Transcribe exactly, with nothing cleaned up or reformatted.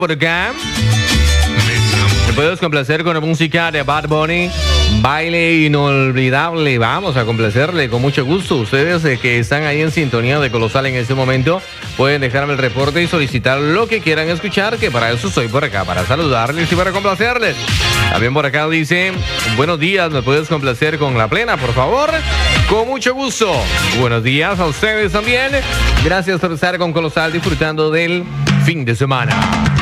por acá. Me puedes complacer con la música de Bad Bunny, Baile Inolvidable. Vamos a complacerle con mucho gusto. Ustedes eh, que están ahí en sintonía de Colosal en este momento, pueden dejarme el reporte y solicitar lo que quieran escuchar, que para eso estoy por acá, para saludarles y para complacerles. También por acá dice, buenos días, ¿me puedes complacer con La Plena, por favor? Con mucho gusto. Buenos días a ustedes también. Gracias por estar con Colosal disfrutando del fin de semana.